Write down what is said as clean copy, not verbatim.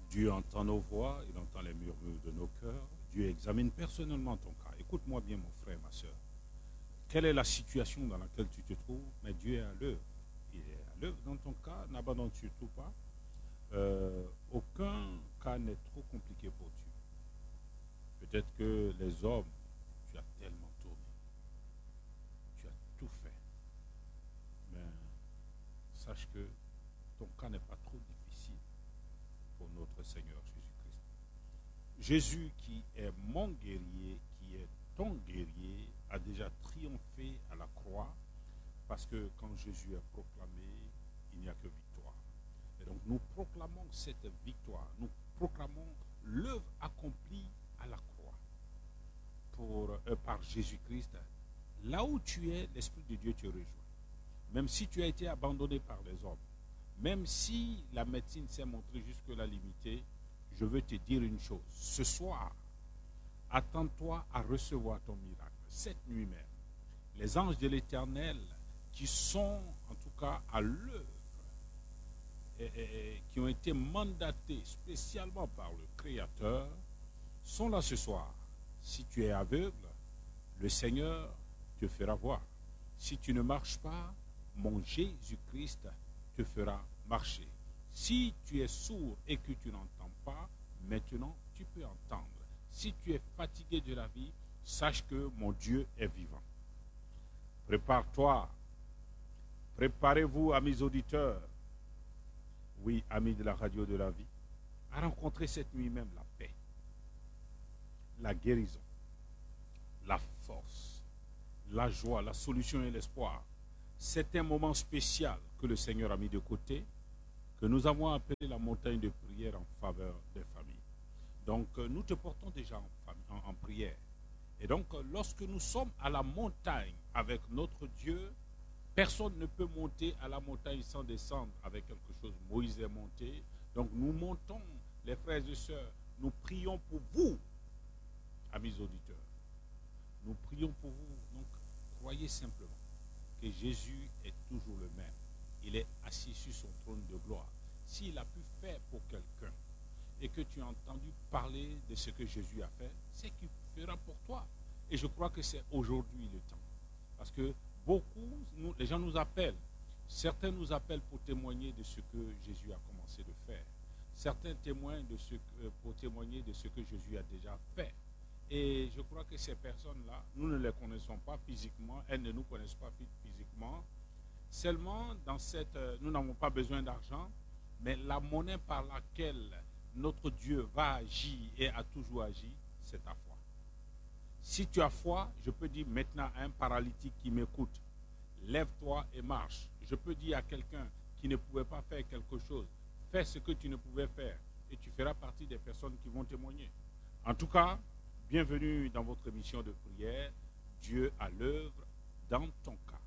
Dieu entend nos voix, il entend les murmures de nos cœurs. Dieu examine personnellement ton cas. Écoute-moi bien, mon frère, ma soeur. Quelle est la situation dans laquelle tu te trouves? Mais Dieu est à l'œuvre. Il est à l'œuvre dans ton cas. N'abandonne surtout pas. Aucun cas n'est trop compliqué pour Dieu. Peut-être que les hommes, tu as tellement tourné. Tu as tout fait. Mais sache que ton cas n'est pas trop difficile pour notre Seigneur Jésus-Christ. Jésus qui est mon guerrier, qui est ton guerrier, a déjà triomphé à la croix, parce que quand Jésus est proclamé, il n'y a que victoire. Et donc nous proclamons cette victoire, nous proclamons l'œuvre accomplie à la croix par Jésus-Christ. Là où tu es, l'Esprit de Dieu te rejoint. Même si tu as été abandonné par les hommes, même si la médecine s'est montrée jusque-là limitée, je veux te dire une chose. Ce soir, attends-toi à recevoir ton miracle. Cette nuit même, les anges de l'Éternel qui sont en tout cas à l'œuvre et qui ont été mandatés spécialement par le Créateur sont là ce soir. Si tu es aveugle, le Seigneur te fera voir. Si tu ne marches pas, mon Jésus-Christ te fera marcher. Si tu es sourd et que tu n'entends pas, maintenant tu peux entendre. Si tu es fatigué de la vie, sache que mon Dieu est vivant. Prépare-toi. Préparez-vous, amis auditeurs, oui, amis de la radio de la vie, à rencontrer cette nuit même la paix, la guérison, la force, la joie, la solution et l'espoir. C'est un moment spécial que le Seigneur a mis de côté, que nous avons appelé la montagne de prière en faveur des familles. Donc, nous te portons déjà en prière. Et donc, lorsque nous sommes à la montagne avec notre Dieu, personne ne peut monter à la montagne sans descendre avec quelque chose. Moïse est monté. Donc, nous montons, les frères et sœurs, nous prions pour vous, amis auditeurs. Nous prions pour vous. Donc, croyez simplement que Jésus est toujours le même. Il est assis sur son trône de gloire. S'il a pu faire pour quelqu'un et que tu as entendu parler de ce que Jésus a fait, c'est qu'il fera pour toi. Et je crois que c'est aujourd'hui le temps. Parce que beaucoup, les gens nous appellent. Certains nous appellent pour témoigner de ce que Jésus a commencé de faire. Certains témoignent pour témoigner de ce que Jésus a déjà fait. Et je crois que ces personnes-là, nous ne les connaissons pas physiquement, elles ne nous connaissent pas physiquement. Seulement, nous n'avons pas besoin d'argent, mais la monnaie par laquelle notre Dieu va agir et a toujours agi, c'est ta foi. Si tu as foi, je peux dire maintenant à un paralytique qui m'écoute, lève-toi et marche. Je peux dire à quelqu'un qui ne pouvait pas faire quelque chose, fais ce que tu ne pouvais faire et tu feras partie des personnes qui vont témoigner. En tout cas, bienvenue dans votre émission de prière, Dieu à l'œuvre dans ton cas.